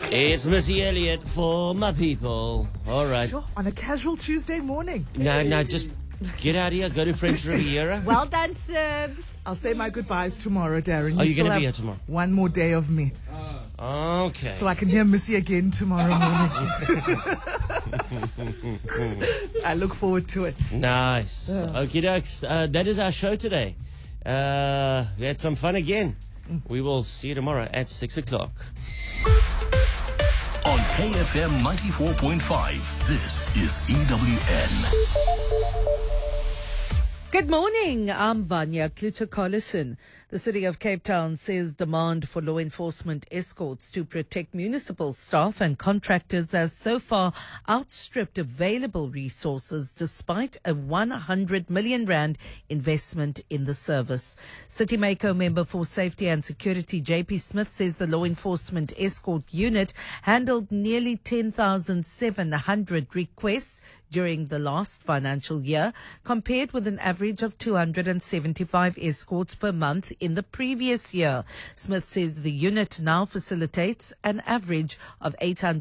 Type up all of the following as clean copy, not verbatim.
It's Missy Elliott for my people. All right. Sure, on a casual Tuesday morning. Now, just get out of here. Go to French Riviera. Well done, Sirbs. I'll say my goodbyes tomorrow, Darren. Are you still gonna be have here tomorrow? One more day of me. Okay. So I can hear Missy again tomorrow morning. I look forward to it. Nice. Okie dokes. That is our show today. We had some fun again. We will see you tomorrow at 6 o'clock. On KFM 94.5, this is EWN. Good morning. I'm Vanya Kluter-Collison. The City of Cape Town says demand for law enforcement escorts to protect municipal staff and contractors has so far outstripped available resources despite a 100 million rand investment in the service. City Mako member for Safety and Security JP Smith says the law enforcement escort unit handled nearly 10,700 requests during the last financial year, compared with an average of 275 escorts per month in the previous year. Smith says the unit now facilitates an average of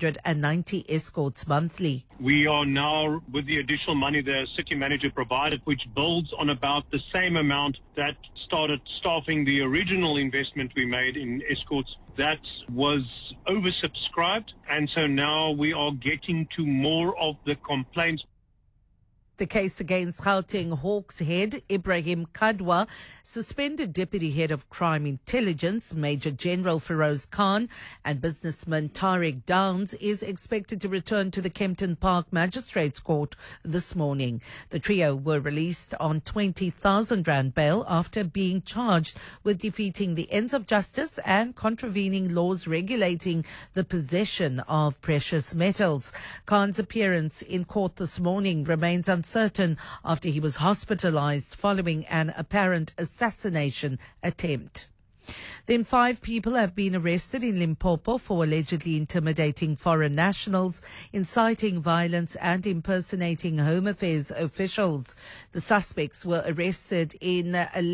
890 escorts monthly. We are now, with the additional money the city manager provided, which builds on about the same amount that started staffing the original investment we made in escorts. That was oversubscribed, and so now we are getting to more of the complaints. The case against Gauteng Hawks head Ibrahim Kadwa, suspended Deputy Head of Crime Intelligence Major General Feroz Khan and businessman Tariq Downs is expected to return to the Kempton Park Magistrates Court this morning. The trio were released on 20,000 rand bail after being charged with defeating the ends of justice and contravening laws regulating the possession of precious metals. Khan's appearance in court this morning remains uncertain after he was hospitalized following an apparent assassination attempt. Then 5 people have been arrested in Limpopo for allegedly intimidating foreign nationals, inciting violence and impersonating Home Affairs officials. The suspects were arrested in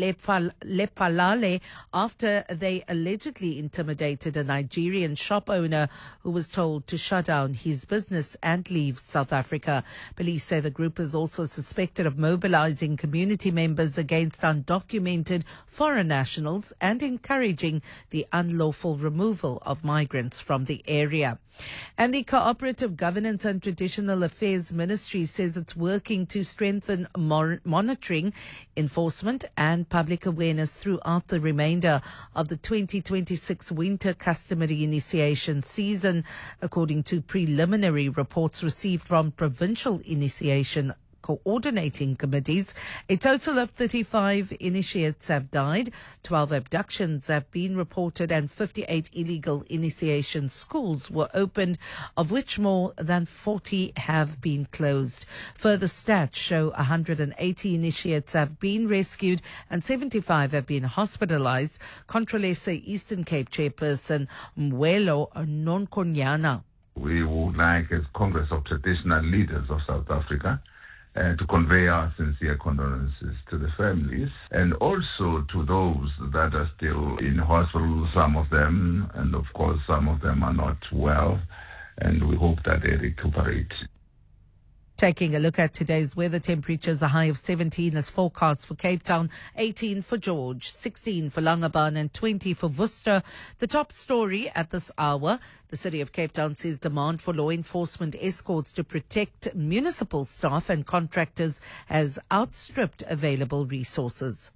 Lephalale after they allegedly intimidated a Nigerian shop owner who was told to shut down his business and leave South Africa. Police say the group is also suspected of mobilizing community members against undocumented foreign nationals and encouraging the unlawful removal of migrants from the area. And the Cooperative Governance and Traditional Affairs Ministry says it's working to strengthen monitoring, enforcement and public awareness throughout the remainder of the 2026 winter customary initiation season, according to preliminary reports received from provincial initiation coordinating committees. A total of 35 initiates have died, 12 abductions have been reported, and 58 illegal initiation schools were opened, of which more than 40 have been closed. Further stats show 180 initiates have been rescued and 75 have been hospitalized. Controlesa Eastern Cape Chairperson Mwelo Nonkonyana. We would like, as Congress of Traditional Leaders of South Africa, to convey our sincere condolences to the families and also to those that are still in hospital, some of them, and of course some of them are not well, and we hope that they recuperate. Taking a look at today's weather temperatures, a high of 17 is forecast for Cape Town, 18 for George, 16 for Langebaan and 20 for Worcester. The top story at this hour, the City of Cape Town says demand for law enforcement escorts to protect municipal staff and contractors has outstripped available resources.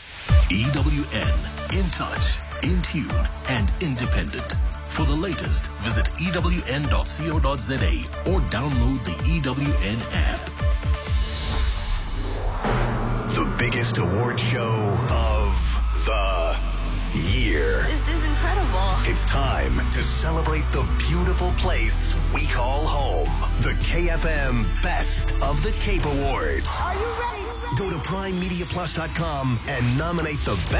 EWN, in touch, in tune and independent. For the latest, visit ewn.co.za or download the EWN app. The biggest award show of the year. This is incredible. It's time to celebrate the beautiful place we call home. The KFM Best of the Cape Awards. Are you ready? Go to primemediaplus.com and nominate the best